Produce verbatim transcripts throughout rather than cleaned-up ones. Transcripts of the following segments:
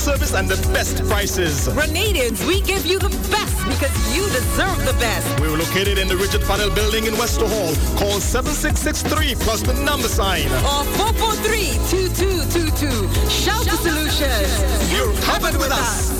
service and the best prices. Grenadians, we give you the best because you deserve the best. We're located in the Rigid Panel Building in Wester Hall. Call seven six six three plus the number sign. Or four four three, two two two two. Shout to Solutions. You're covered with us.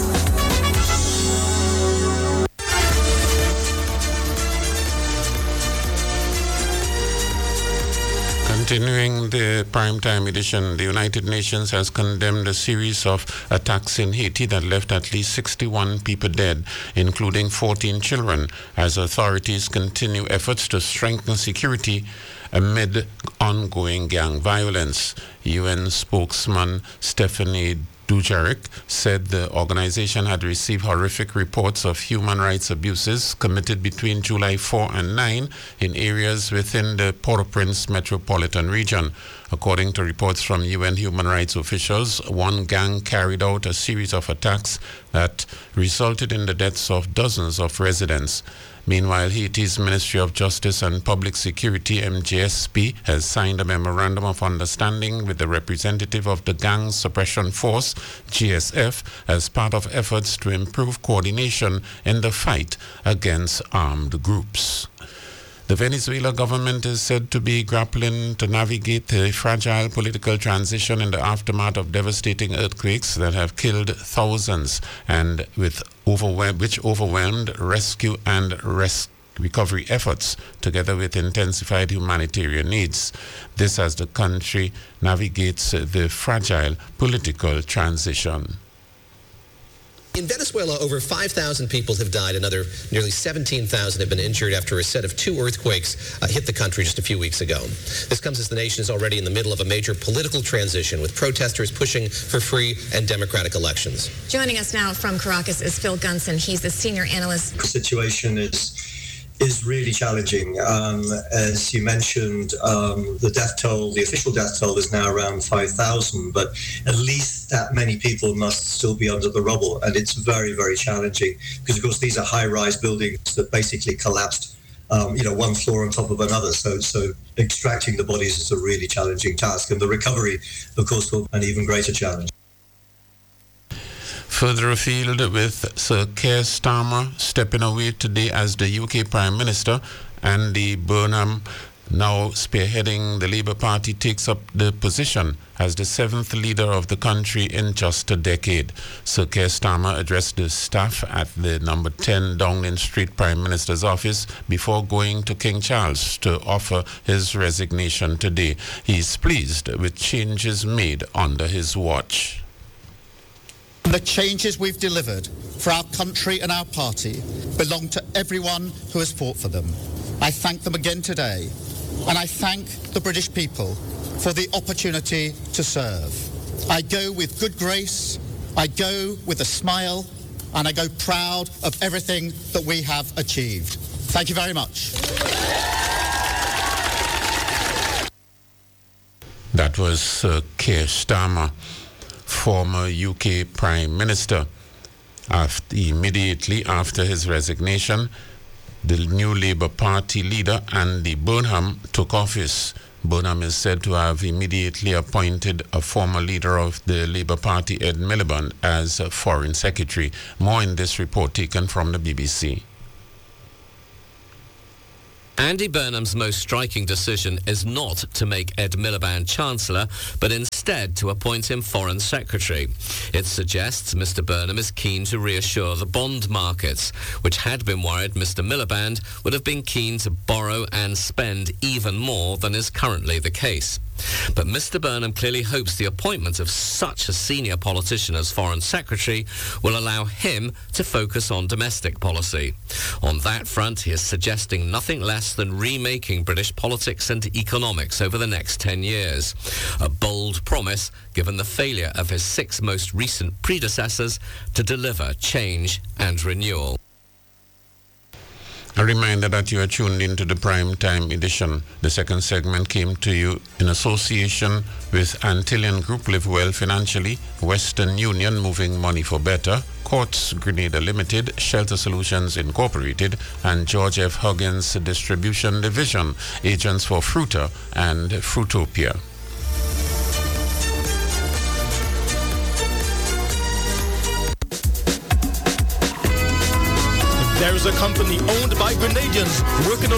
Continuing the primetime edition, the United Nations has condemned a series of attacks in Haiti that left at least sixty-one people dead, including fourteen children, as authorities continue efforts to strengthen security amid ongoing gang violence. U N spokesman Stephanie Dujarric said the organization had received horrific reports of human rights abuses committed between July fourth and ninth in areas within the Port-au-Prince metropolitan region. According to reports from U N human rights officials, one gang carried out a series of attacks that resulted in the deaths of dozens of residents. Meanwhile, Haiti's Ministry of Justice and Public Security, M J S P, has signed a memorandum of understanding with the representative of the Gang Suppression Force, G S F, as part of efforts to improve coordination in the fight against armed groups. The Venezuela government is said to be grappling to navigate a fragile political transition in the aftermath of devastating earthquakes that have killed thousands and with overwhelm- which overwhelmed rescue and res- recovery efforts, together with intensified humanitarian needs. This as the country navigates the fragile political transition. In Venezuela, over five thousand people have died. Another nearly seventeen thousand have been injured after a set of two earthquakes uh, hit the country just a few weeks ago. This comes as the nation is already in the middle of a major political transition, with protesters pushing for free and democratic elections. Joining us now from Caracas is Phil Gunson. He's the senior analyst. The situation is is really challenging. Um, as you mentioned, um, the death toll, the official death toll is now around five thousand, but at least that many people must still be under the rubble. And it's very, very challenging because, of course, these are high-rise buildings that basically collapsed, um, you know, one floor on top of another. So, so extracting the bodies is a really challenging task. And the recovery, of course, will be an even greater challenge. Further afield, with Sir Keir Starmer stepping away today as the U K Prime Minister, Andy Burnham, now spearheading the Labour Party, takes up the position as the seventh leader of the country in just a decade. Sir Keir Starmer addressed the staff at the number ten Downing Street Prime Minister's office before going to King Charles to offer his resignation today. He is pleased with changes made under his watch. The changes we've delivered for our country and our party belong to everyone who has fought for them. I thank them again today, and I thank the British people for the opportunity to serve. I go with good grace, I go with a smile, and I go proud of everything that we have achieved. Thank you very much. That was Sir Keir Starmer, former U K Prime Minister. After, immediately after his resignation, the new Labour Party leader, Andy Burnham, took office. Burnham is said to have immediately appointed a former leader of the Labour Party, Ed Miliband, as Foreign Secretary. More in this report taken from the B B C. Andy Burnham's most striking decision is not to make Ed Miliband Chancellor, but instead to appoint him Foreign Secretary. It suggests Mister Burnham is keen to reassure the bond markets, which had been worried Mister Miliband would have been keen to borrow and spend even more than is currently the case. But Mister Burnham clearly hopes the appointment of such a senior politician as Foreign Secretary will allow him to focus on domestic policy. On that front, he is suggesting nothing less than remaking British politics and economics over the next ten years. A bold promise, given the failure of his six most recent predecessors to deliver change and renewal. A reminder that you are tuned into the Prime Time edition. The second segment came to you in association with Antillean Group Live Well Financially, Western Union Moving Money for Better, Courts Grenada Limited, Shelter Solutions Incorporated, and George F. Huggins Distribution Division, agents for Fruta and Fruitopia. There is a company owned by Grenadians working on